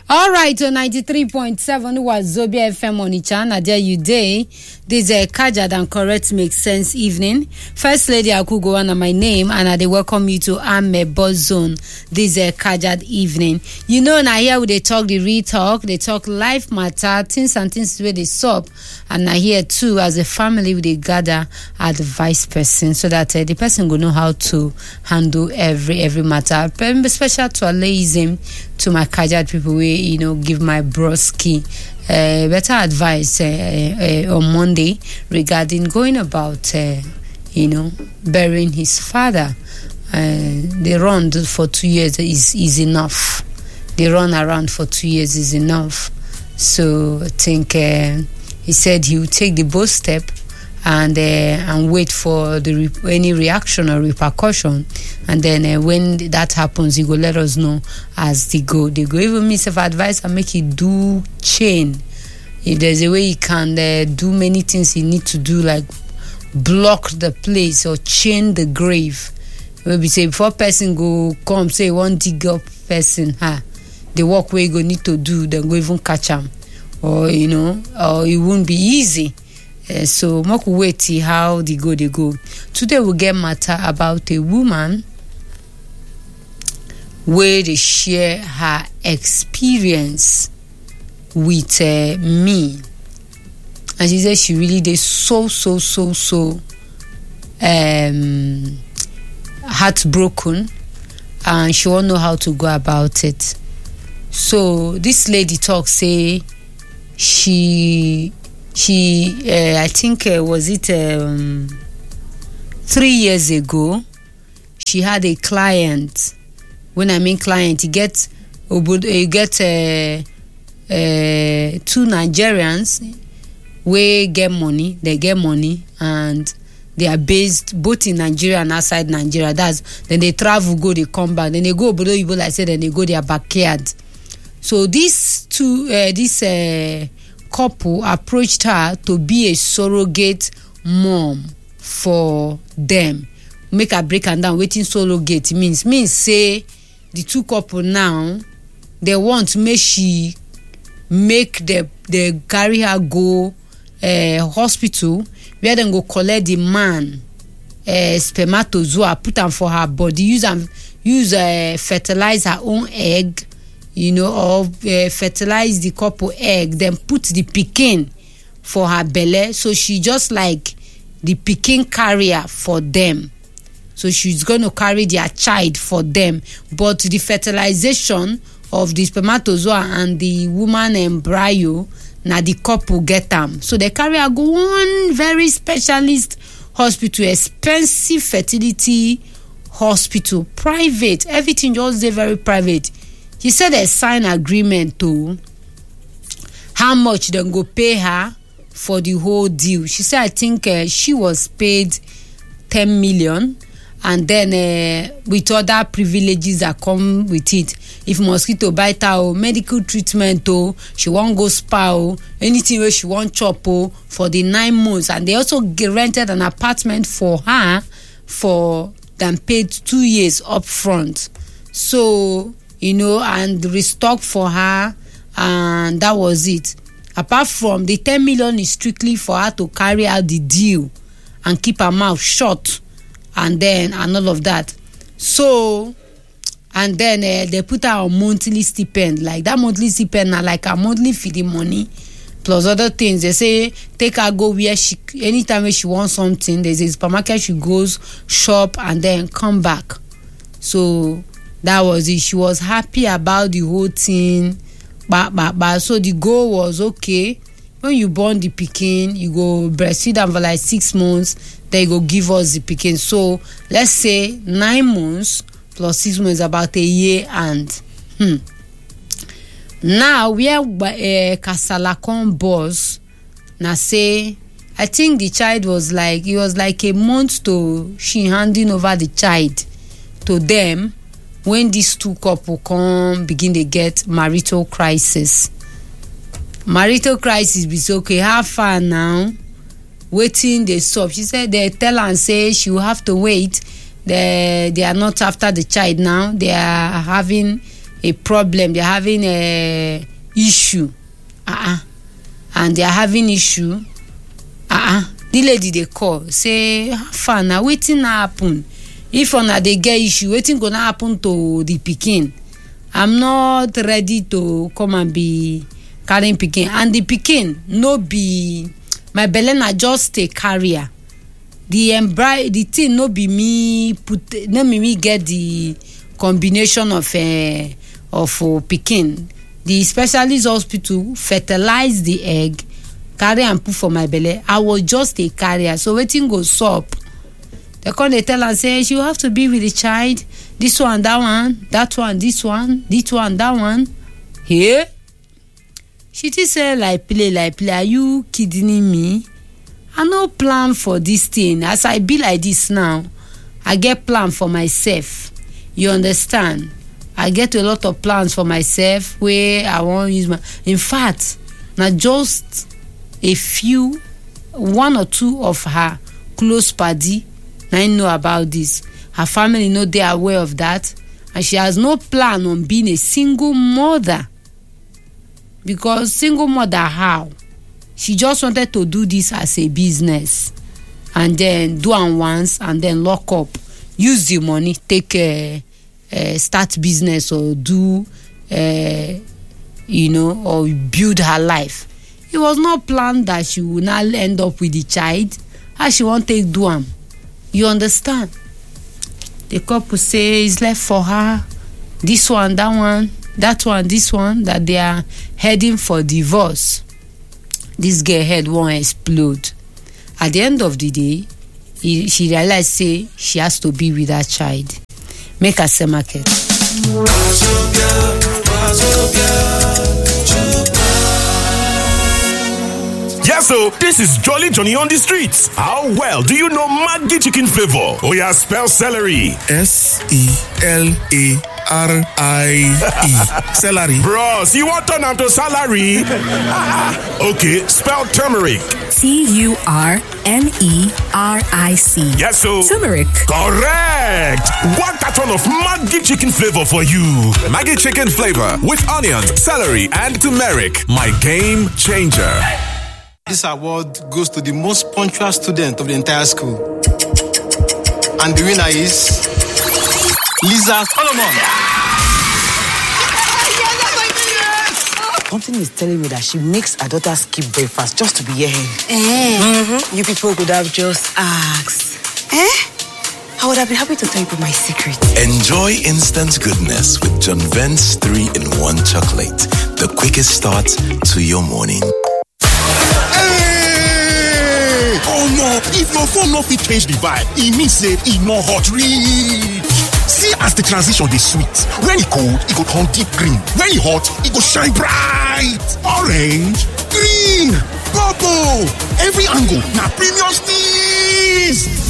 All right, so 93.7 was Zobia FM on Ichana. There you day. This is a Kajad and Correct Makes Sense evening. First Lady Akugowana, my name, and I welcome you to Ame Buzz Zone. This is a Kajad evening. You know, now here they talk the real talk, they talk life matter, things and things where they sup. And now here too, as a family, they gather advice person so that the person will know how to handle every matter. Special to Alaism, to my Kajad people, where give my broski better advice on Monday regarding going about burying his father. They run for 2 years is enough. They run around for 2 years is enough. So I think he said he would take the bold step and wait for any reaction or repercussion, and then when that happens, he go let us know as they go. Even me self advice and make it do chain. If there's a way he can do many things he need to do, like block the place or chain the grave. Maybe say before person go come say one dig up person, the work where you go need to do, then go even catch him, or or it won't be easy. So moku wait see how they go. Today we get matter about a woman where they share her experience with me, and she said she really did so heartbroken, and she won't know how to go about it. So this lady talks say she I think was it 3 years ago, she had a client. When I mean client, you get two Nigerians where get money, and they are based both in Nigeria and outside Nigeria. Then they travel, go, they come back, then they go below you, like I said, then they go their backyard. So these two couple approached her to be a surrogate mom for them. Make her break and down waiting surrogate means say the two couple now they want she they carry her go hospital where they go collect the man spermatozoa, put them for her body, use fertilize her own egg, or fertilize the couple egg, then put the pikin for her belly, so she just like the pikin carrier for them. So she's going to carry their child for them, but the fertilization of the spermatozoa and the woman embryo, now the couple get them. So they carry her go one very specialist hospital, expensive fertility hospital, private, everything just very private. He said they sign agreement to how much they go pay her for the whole deal. She said I think she was paid 10 million, and then with other privileges that come with it. If mosquito bite her, medical treatment, she won't go spa, anything where she won't chop for the 9 months. And they also rented an apartment for her for them paid 2 years up front. So and restock for her, and that was it. Apart from the 10 million is strictly for her to carry out the deal and keep her mouth shut, and all of that. So, and then they put her on monthly stipend. Like that monthly stipend now, like a monthly feeding money plus other things. They say take her go where she anytime when she wants something. There's a supermarket she goes shop and then come back. So that was it. She was happy about the whole thing. But so the goal was okay. When you born the pikin, you go breastfeed them for like 6 months. Then you go give us the pikin. So let's say 9 months plus 6 months, about a year. And now we are Kasalakon boss. Now say I think the child was like a month to she handing over the child to them. When these two couple come begin to get marital crisis be so okay, how far now? Waiting they stop. She said they tell her and say she will have to wait. They are not after the child now. They are having a problem, they're having a issue, and they're having issue, the lady they call say, how far now, wetin happen? If una dey get issue, wetin gonna happen to the pikin? I'm not ready to come and be carrying pikin, and the pikin no be my belle na just a carrier. The thing no be me me get the combination of pikin. The specialist hospital fertilize the egg, carry and put for my belle. I was just a carrier, so wetin go sup? They come dey tell her say she will have to be with the child. This one, that one, that one, this one, that one. Hey, she just say like play. Are you kidding me? I no plan for this thing. As I be like this now, I get plan for myself. You understand? I get a lot of plans for myself where I want to use my. In fact, not just one or two of her close party. I know about this. Her family know they are aware of that, and she has no plan on being a single mother. Because single mother, how? She just wanted to do this as a business, and then do it once, and then lock up, use the money, take start business or do, or build her life. It was not planned that she would not end up with the child. How she want to take do am? You understand? The couple say it's left for her. This one, that one, that one, this one, that they are heading for divorce. This girl head won't explode. At the end of the day, she realized say she has to be with her child. Make her say market. Yes, so this is Jolly Johnny on the streets. How well do you know Maggi chicken flavor? Oh yeah, spell celery. SELARIE. Celery. Bros, you want turn am to salary? Okay, spell turmeric. TURMERIC. Yes, so Turmeric. Correct. One carton of Maggi chicken flavor for you. Maggi chicken flavor with onions, celery, and turmeric. My game changer. This award goes to the most punctual student of the entire school. And the winner is Lisa Solomon. Something is telling me that she makes her daughter skip breakfast just to be here. You people could have just asked. I would have been happy to tell you my secret. Enjoy instant goodness with John Vent's 3-in-1 chocolate. The quickest start to your morning. Oh no, if your phone no fit change the vibe, it means say it no hot reach. See as the transition is sweet. When it cold, it go turn deep green. When it hot, it go shine bright. Orange, green, purple. Every angle na premium steez.